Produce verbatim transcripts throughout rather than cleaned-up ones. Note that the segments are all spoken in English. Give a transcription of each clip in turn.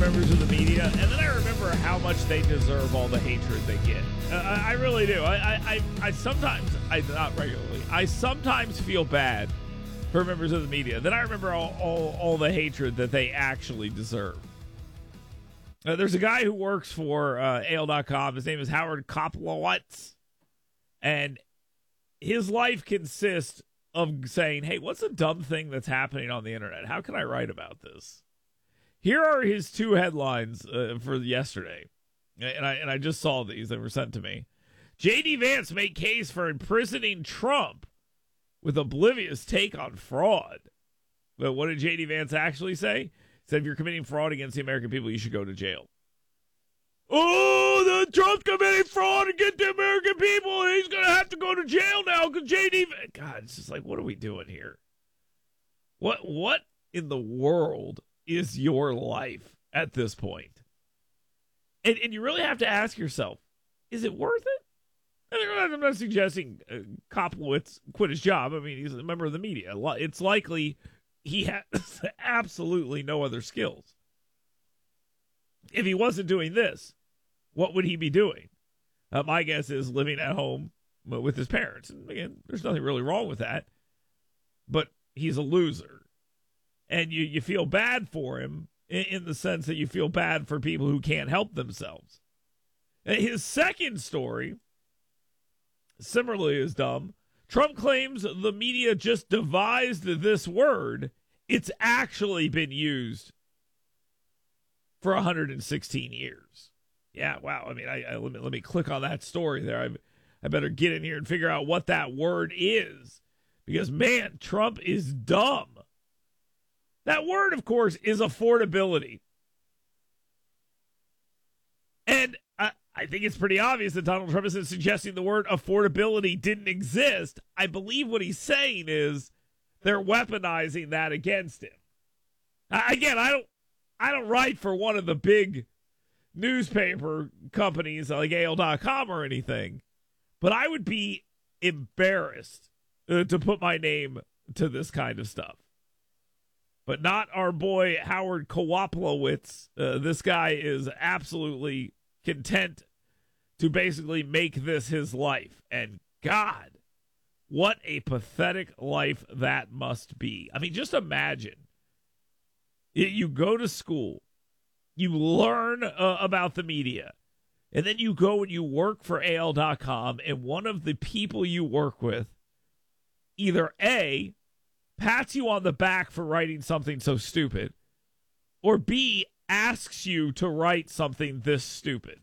members of the media, and then I remember how much they deserve all the hatred they get. Uh, I, I really do. I, I, I, I sometimes, I not regularly, I sometimes feel bad for members of the media. Then I remember all, all, all the hatred that they actually deserve. Uh, there's a guy who works for uh, A L dot com. His name is Howard Koplowitz. And his life consists of saying, hey, what's a dumb thing that's happening on the internet? How can I write about this? Here are his two headlines uh, for yesterday. And I and I just saw these. They were sent to me. J D. Vance made case for imprisoning Trump with oblivious take on fraud. But what did J D. Vance actually say? He said, if you're committing fraud against the American people, you should go to jail. Oh, the Trump's committing fraud against the American people. He's going to have to go to jail now because J D. God, it's just like, what are we doing here? What What in the world is your life at this point? And, and you really have to ask yourself, is it worth it? I mean, I'm not suggesting uh, Koplowitz quit his job. I mean, he's a member of the media. It's likely he has absolutely no other skills. If he wasn't doing this, what would he be doing? Uh, my guess is living at home with his parents. And again, there's nothing really wrong with that. But he's a loser. And you, you feel bad for him in, in the sense that you feel bad for people who can't help themselves. And his second story, similarly is dumb. Trump claims the media just devised this word. It's actually been used for one hundred sixteen years. Yeah, wow. I mean, I, I let me let me click on that story there. I, I better get in here and figure out what that word is, because man, Trump is dumb. That word, of course, is affordability, and I, I think it's pretty obvious that Donald Trump isn't suggesting the word affordability didn't exist. I believe what he's saying is they're weaponizing that against him. I, again, I don't. I don't write for one of the big newspaper companies like A L dot com or anything, but I would be embarrassed uh, to put my name to this kind of stuff. But not our boy Howard Koplowitz. Uh, this guy is absolutely content to basically make this his life. And God, what a pathetic life that must be. I mean, just imagine. You go to school, you learn uh, about the media, and then you go and you work for A L dot com, and one of the people you work with either A, pats you on the back for writing something so stupid, or B, asks you to write something this stupid.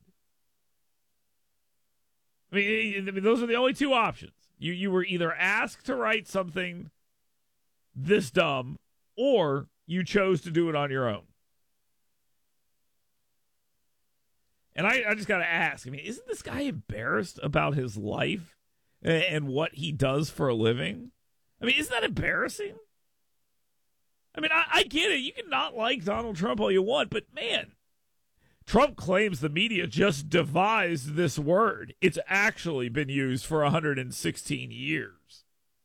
I mean, I mean those are the only two options. You, you were either asked to write something this dumb, or you chose to do it on your own. And I, I just got to ask, I mean, isn't this guy embarrassed about his life and, and what he does for a living? I mean, isn't that embarrassing? I mean, I, I get it. You can not like Donald Trump all you want, but man, Trump claims the media just devised this word. It's actually been used for one hundred sixteen years.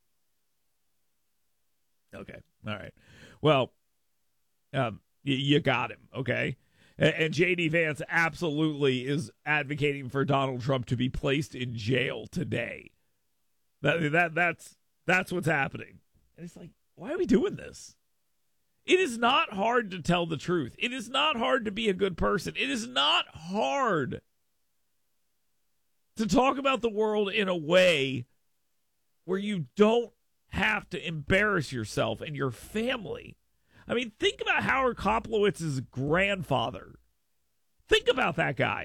Okay. All right. Well, Um, you, you got him, okay? And, and J D. Vance absolutely is advocating for Donald Trump to be placed in jail today. That that that's that's what's happening. And it's like, why are we doing this? It is not hard to tell the truth. It is not hard to be a good person. It is not hard to talk about the world in a way where you don't have to embarrass yourself and your family. I mean, think about Howard Koplowitz's grandfather. Think about that guy.